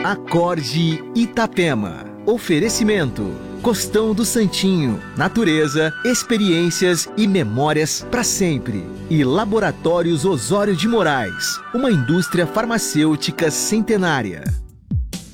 Acorde Itapema. Oferecimento: Costão do Santinho, natureza, experiências e memórias para sempre. E Laboratórios Osório de Moraes, uma indústria farmacêutica centenária.